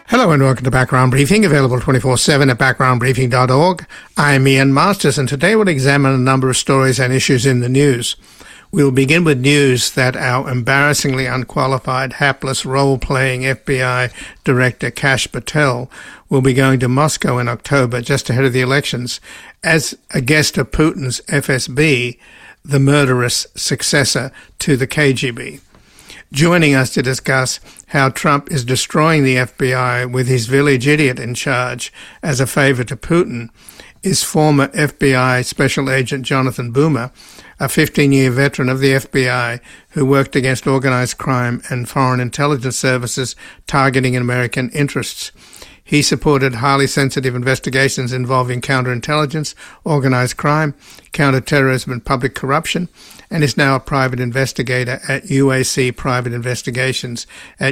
Hello and welcome to Background Briefing, available 24/7 at backgroundbriefing.org. I'm Ian Masters, and today we'll examine a number of stories and issues in the news. We'll begin with news that our embarrassingly unqualified, hapless, role-playing FBI Director Kash Patel will be going to Moscow in October, just ahead of the elections, as a guest of Putin's FSB, the murderous successor to the KGB. Joining us to discuss how Trump is destroying the FBI with his village idiot in charge as a favor to Putin is former FBI Special Agent Jonathan Boomer, a 15-year veteran of the FBI who worked against organized crime and foreign intelligence services targeting American interests. He supported highly sensitive investigations involving counterintelligence, organized crime, counterterrorism, and public corruption, and is now a private investigator at UAC Private Investigations at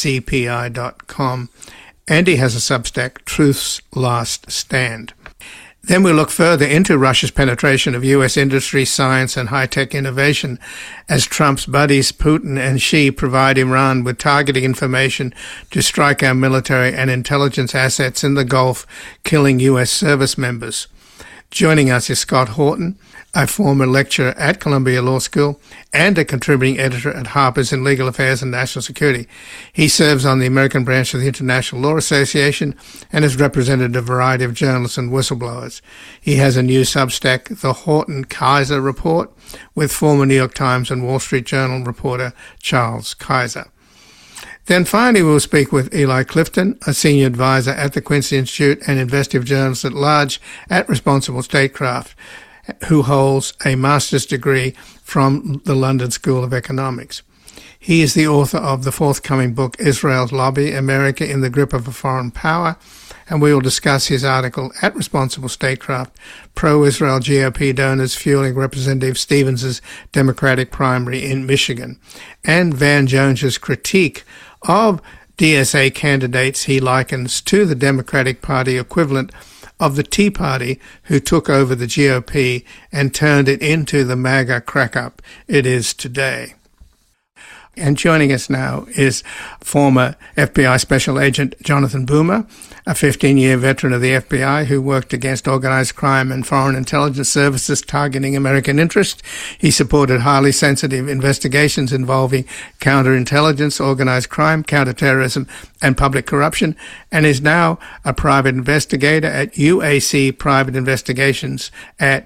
uacpi.com. And he has a Substack, Truth's Last Stand. Then we look further into Russia's penetration of U.S. industry, science, and high-tech innovation as Trump's buddies Putin and Xi provide Iran with targeting information to strike our military and intelligence assets in the Gulf, killing U.S. service members. Joining us is Scott Horton, a former lecturer at Columbia Law School and a contributing editor at Harper's in Legal Affairs and National Security. He serves on the American branch of the International Law Association and has represented a variety of journalists and whistleblowers. He has a new Substack, The Horton-Kaiser Report, with former New York Times and Wall Street Journal reporter Charles Kaiser. Then finally, we'll speak with Eli Clifton, a senior advisor at the Quincy Institute and investigative journalist at large at Responsible Statecraft, who holds a master's degree from the London School of Economics. He is the author of the forthcoming book, Israel's Lobby, America in the Grip of a Foreign Power, and we will discuss his article at Responsible Statecraft, Pro-Israel GOP Donors Fueling Representative Stevens' Democratic Primary in Michigan, and Van Jones's critique of DSA candidates he likens to the Democratic Party equivalent of the Tea Party, who took over the GOP and turned it into the MAGA crack-up it is today. And joining us now is former FBI Special Agent Jonathan Boomer, a 15-year veteran of the FBI who worked against organized crime and foreign intelligence services targeting American interests. He supported highly sensitive investigations involving counterintelligence, organized crime, counterterrorism, and public corruption, and is now a private investigator at UAC Private Investigations at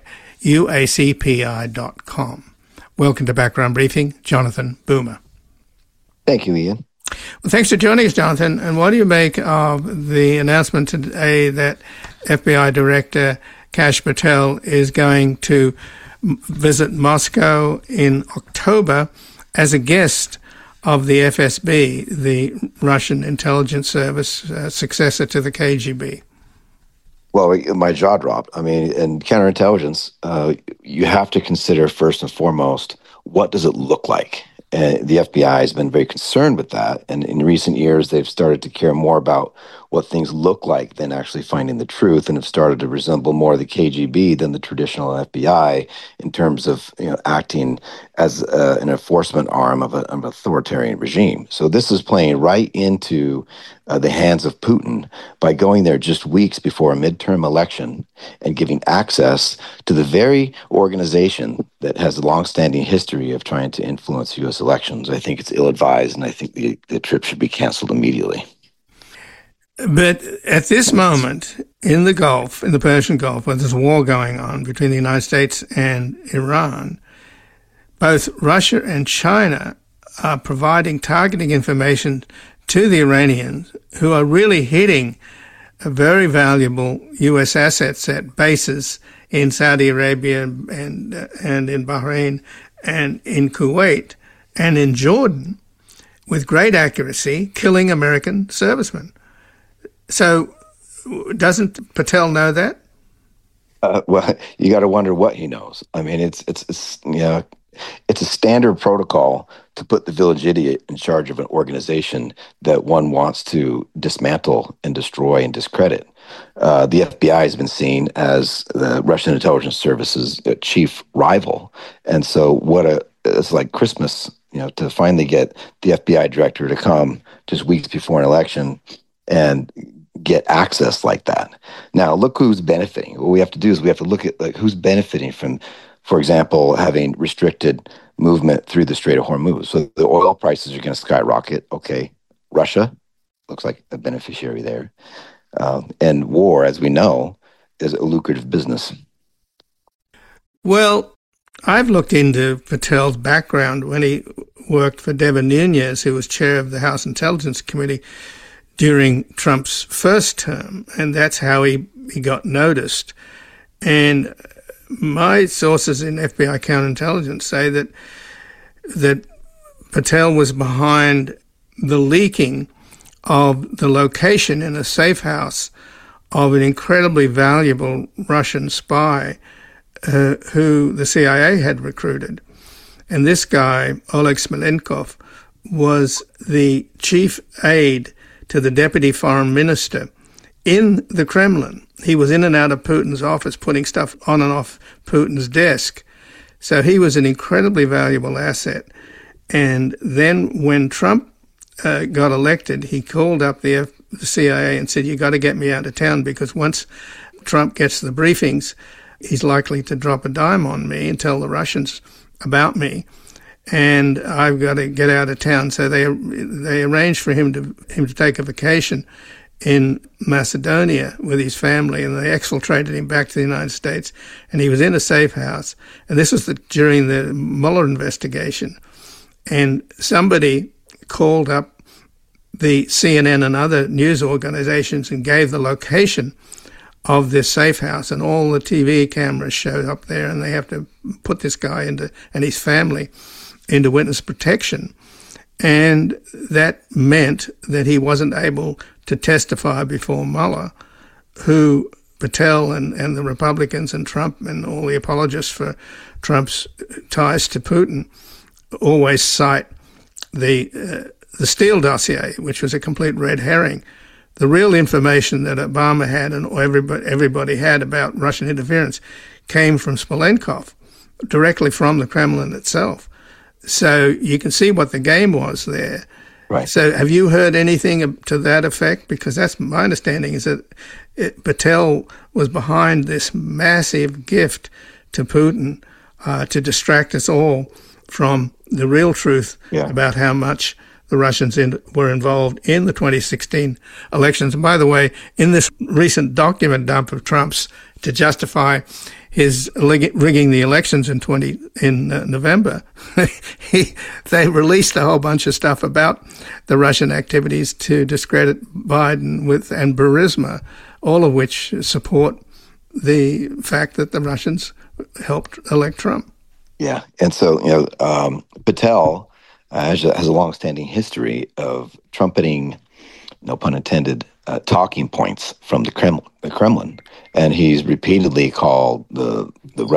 uacpi.com. Welcome to Background Briefing, Jonathan Boomer. Thank you, Ian. Well, thanks for joining us, Jonathan. And what do you make of the announcement today that FBI Director Kash Patel is going to visit Moscow in October as a guest of the FSB, the Russian intelligence service successor to the KGB? Well, my jaw dropped. I mean, in counterintelligence, you have to consider first and foremost, what does it look like? The FBI has been very concerned with that, and in recent years, they've started to care more about what things look like than actually finding the truth, and have started to resemble more the KGB than the traditional FBI in terms of acting as an enforcement arm of an authoritarian regime. So this is playing right into the hands of Putin by going there just weeks before a midterm election and giving access to the very organization that has a longstanding history of trying to influence U.S. elections. I think it's ill-advised, and I think the trip should be canceled immediately. But at this moment, in the Gulf, in the Persian Gulf, where there's a war going on between the United States and Iran, both Russia and China are providing targeting information to the Iranians, who are really hitting a very valuable U.S. assets at bases in Saudi Arabia and in Bahrain and in Kuwait and in Jordan, with great accuracy, killing American servicemen. So doesn't Patel know that? Well, you got to wonder what he knows. I mean, it's a standard protocol to put the village idiot in charge of an organization that one wants to dismantle and destroy and discredit. The FBI has been seen as the Russian intelligence service's chief rival, and so it's like Christmas, to finally get the FBI director to come just weeks before an election and get access like that. Now, look who's benefiting. What we have to do is we have to look at like who's benefiting from, for example, having restricted movement through the Strait of Hormuz. So the oil prices are going to skyrocket. Okay, Russia looks like a beneficiary there. And war, as we know, is a lucrative business. Well, I've looked into Patel's background when he worked for Devin Nunes, who was chair of the House Intelligence Committee during Trump's first term, and that's how he got noticed. And my sources in FBI counterintelligence say that Patel was behind the leaking of the location in a safe house of an incredibly valuable Russian spy who the CIA had recruited. And this guy, Oleg Smolenkov, was the chief aide to the deputy foreign minister in the Kremlin. He was in and out of Putin's office, putting stuff on and off Putin's desk. So he was an incredibly valuable asset. And then when Trump got elected, he called up the CIA and said, "You got to get me out of town, because once Trump gets the briefings, he's likely to drop a dime on me and tell the Russians about me, and I've got to get out of town." So they arranged for him to take a vacation in Macedonia with his family, and they exfiltrated him back to the United States, and he was in a safe house. And this was during the Mueller investigation, and somebody called up the CNN and other news organizations and gave the location of this safe house, and all the TV cameras showed up there, and they have to put this guy and his family into witness protection. And that meant that he wasn't able to testify before Mueller, who Patel and the Republicans and Trump and all the apologists for Trump's ties to Putin always cite the Steele dossier, which was a complete red herring. The real information that Obama had and everybody had about Russian interference came from Smolenkov, directly from the Kremlin itself. So you can see what the game was there. Right. So have you heard anything to that effect? Because that's my understanding, is that Patel was behind this massive gift to Putin to distract us all from the real truth about how much the Russians were involved in the 2016 elections. And by the way, in this recent document dump of Trump's to justify his rigging the elections in November, they released a whole bunch of stuff about the Russian activities to discredit Biden and Burisma, all of which support the fact that the Russians helped elect Trump. Yeah, and so Patel has a long-standing history of trumpeting, no pun intended, talking points from the Kremlin, and he's repeatedly called the